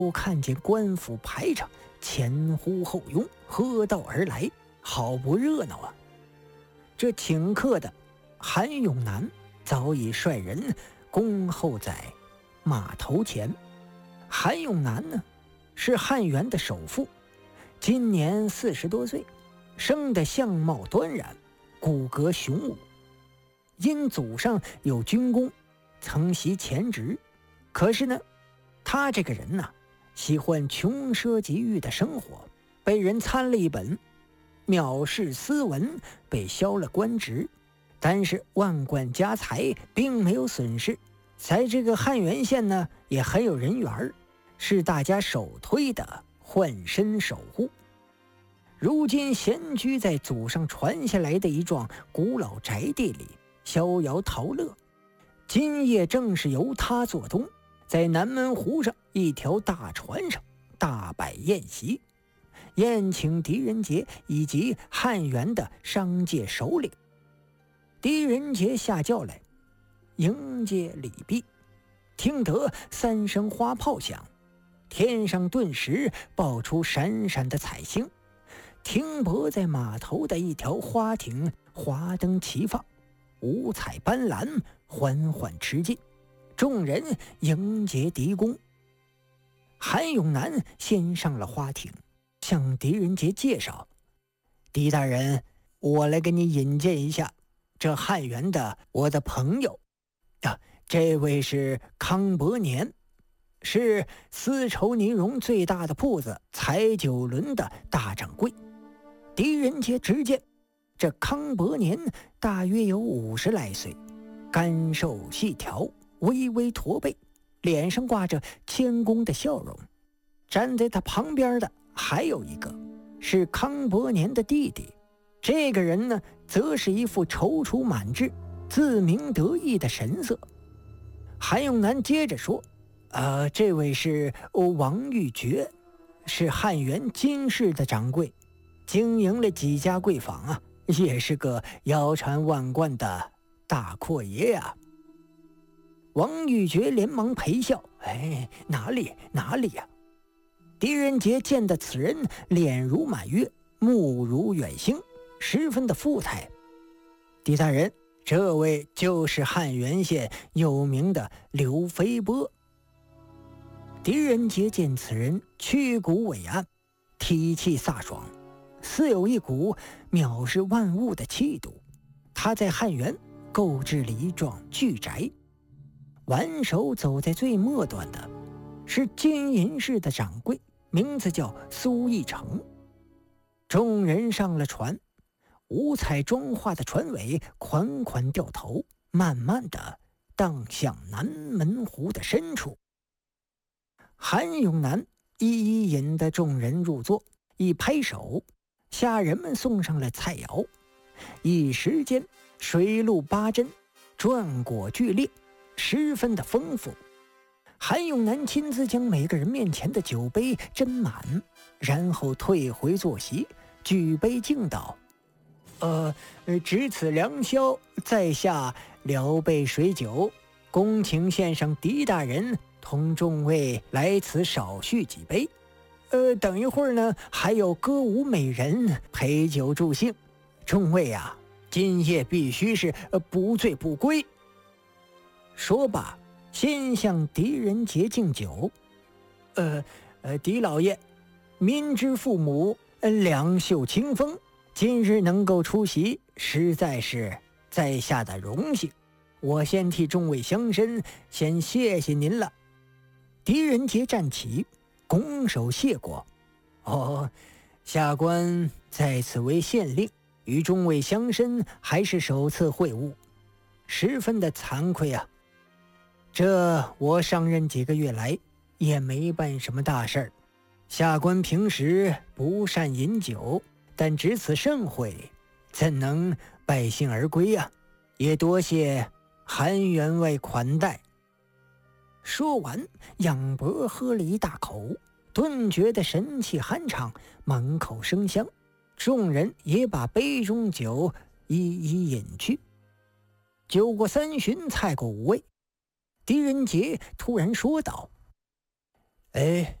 看见官府排场前呼后拥，喝道而来，好不热闹啊！这请客的韩永南早已率人恭候在码头前。韩永南呢，是汉元的首富，今年40多岁，生得相貌端然，骨骼雄武。因祖上有军功，曾袭前职。可是呢，他这个人呢，喜欢穷奢极欲的生活，被人参了一本，藐视斯文，被削了官职。但是万贯家财并没有损失，在这个汉源县呢，也很有人缘，是大家首推的换身守护。如今闲居在祖上传下来的一幢古老宅地里，逍遥陶乐。今夜正是由他做东，在南门湖上一条大船上大摆宴席，宴请狄仁杰以及汉源的商界首领。狄仁杰下轿来迎接礼毕，听得3声花炮响，天上顿时爆出闪闪的彩星，停泊在码头的一条花艇华灯齐放，五彩斑斓，缓缓驰进，众人迎接狄公。韩永南先上了花艇，向狄仁杰介绍：狄大人，我来给你引荐一下这汉源的我的朋友这位是康伯年，是丝绸呢绒最大的铺子彩九轮的大掌柜。狄仁杰直见这康伯年大约有50来岁，干瘦细条，微微驼背，脸上挂着谦恭的笑容。站在他旁边的还有一个是康伯年的弟弟，这个人呢，则是一副踌躇满志、自鸣得意的神色。韩永南接着说：这位是王玉珏，是汉源金氏的掌柜，经营了几家贵坊啊，也是个腰缠万贯的大阔爷啊。王玉珏连忙陪笑：哪里呀！狄仁杰见得此人脸如满月，目如远星，十分的富态。狄大人，这位就是汉源县有名的刘飞波。狄仁杰见此人曲骨伟岸，体气飒爽，似有一股藐视万物的气度。他在汉源购置了一幢巨宅，挽手走在最末端的是金银市的掌柜，名字叫苏义成。众人上了船，五彩妆化的船尾款款掉头，慢慢地荡向南门湖的深处。韩永南一一引得众人入座，一拍手，下人们送上了菜肴。一时间水陆八珍，馔果俱列，十分的丰富。韩永南亲自将每个人面前的酒杯斟满，然后退回坐席，举杯敬道：值此良宵，在下聊备水酒，恭请县上狄大人同众位来此少叙几杯。等一会儿呢，还有歌舞美人陪酒助兴，众位啊，今夜必须是不醉不归。说罢，先向狄仁杰敬酒。狄老爷，民之父母，两袖清风，今日能够出席，实在是在下的荣幸。我先替众位乡绅先谢谢您了。狄仁杰站起，拱手谢过。下官在此为县令，与众位乡绅还是首次会晤，十分的惭愧啊。这我上任几个月来也没办什么大事儿，下官平时不善饮酒，但值此盛会，怎能败兴而归啊？也多谢韩员外款待。说完，仰脖喝了一大口，顿觉得神气酣畅，满口生香。众人也把杯中酒一一饮去。酒过三巡，菜过五味，狄仁杰突然说道：